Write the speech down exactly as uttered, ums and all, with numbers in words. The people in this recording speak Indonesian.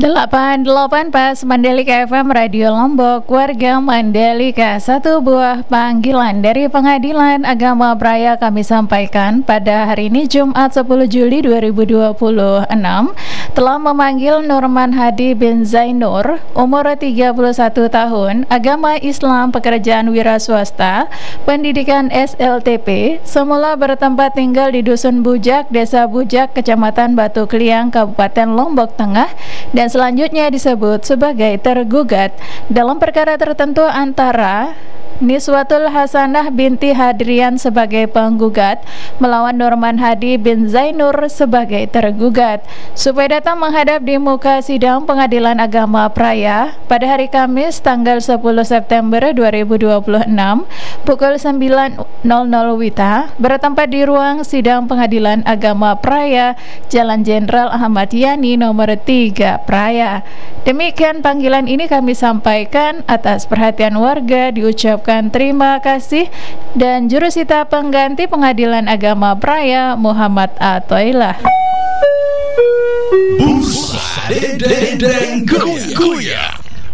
delapan puluh delapan Pas Mandalika F M Radio Lombok, warga Mandalika. Satu buah panggilan dari Pengadilan Agama Praia kami sampaikan pada hari ini Jumat sepuluh Juli dua ribu dua puluh enam telah memanggil Nurman Hadi bin Zainur, umur tiga puluh satu tahun, agama Islam, pekerjaan wira swasta, pendidikan S L T P, semula bertempat tinggal di Dusun Bujak, Desa Bujak, Kecamatan Batu Kliang, Kabupaten Lombok Tengah, dan selanjutnya disebut sebagai tergugat dalam perkara tertentu antara Niswatul Hasanah binti Hadrian sebagai penggugat melawan Nurman Hadi bin Zainur sebagai tergugat, supaya datang menghadap di muka sidang Pengadilan Agama Praia pada hari Kamis tanggal sepuluh September dua ribu dua puluh enam pukul sembilan nol nol W I T A, bertempat di ruang sidang Pengadilan Agama Praia, Jalan Jenderal Ahmad Yani nomor tiga Praia. Demikian panggilan ini kami sampaikan atas perhatian warga, diucapkan terima kasih, dan jurusita pengganti Pengadilan Agama Praia Muhammad Atoilah. Bursa Dendeng Goyang.